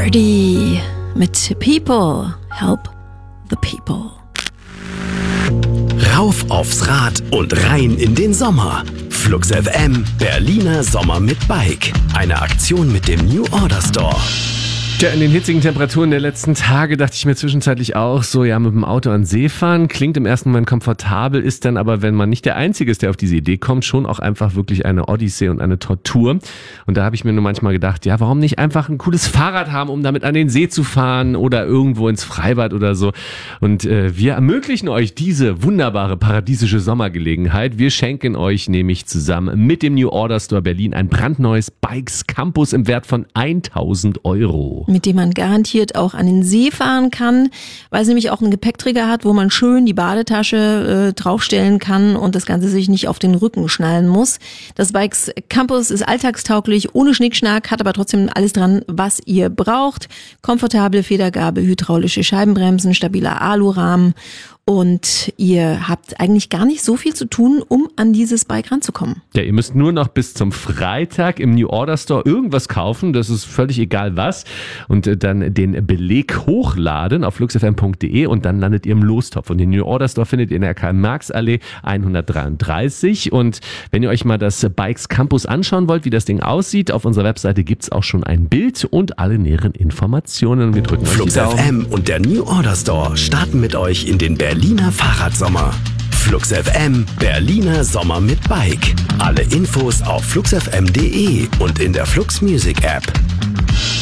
Birdie mit People Help the People. Rauf aufs Rad und rein in den Sommer. Flux FM, Berliner Sommer mit Bike. Eine Aktion mit dem New Order Store. Tja, in den hitzigen Temperaturen der letzten Tage dachte ich mir zwischenzeitlich auch so, ja, mit dem Auto an See fahren klingt im ersten Moment komfortabel, ist dann aber, wenn man nicht der Einzige ist, der auf diese Idee kommt, schon auch einfach wirklich eine Odyssee und eine Tortur. Und da habe ich mir nur manchmal gedacht, ja, warum nicht einfach ein cooles Fahrrad haben, um damit an den See zu fahren oder irgendwo ins Freibad oder so. Und wir ermöglichen euch diese wunderbare paradiesische Sommergelegenheit. Wir schenken euch nämlich zusammen mit dem New Order Store Berlin ein brandneues Bikes Campus im Wert von 1.000 €. Mit dem man garantiert auch an den See fahren kann, weil es nämlich auch einen Gepäckträger hat, wo man schön die Badetasche draufstellen kann und das Ganze sich nicht auf den Rücken schnallen muss. Das Bikes Campus ist alltagstauglich, ohne Schnickschnack, hat aber trotzdem alles dran, was ihr braucht. Komfortable Federgabel, hydraulische Scheibenbremsen, stabiler Alurahmen. Und ihr habt eigentlich gar nicht so viel zu tun, um an dieses Bike ranzukommen. Ja, ihr müsst nur noch bis zum Freitag im New Order Store irgendwas kaufen, das ist völlig egal was, und dann den Beleg hochladen auf fluxfm.de und dann landet ihr im Lostopf. Und den New Order Store findet ihr in der Karl-Marx-Allee 133. Und wenn ihr euch mal das Bikes Campus anschauen wollt, wie das Ding aussieht, auf unserer Webseite gibt's auch schon ein Bild und alle näheren Informationen. Wir drücken euch die Daumen. Flux FM und der New Order Store starten mit euch in den Berliner Fahrradsommer. Flux FM, Berliner Sommer mit Bike. Alle Infos auf fluxfm.de und in der Flux Music App.